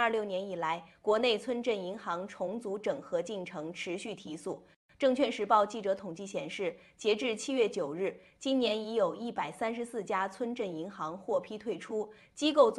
2026年以来，国内村镇银行重组整合进程持续提速。证券时报记者统计显示，截至7月9日，今年已有134家村镇银行获批退出，机构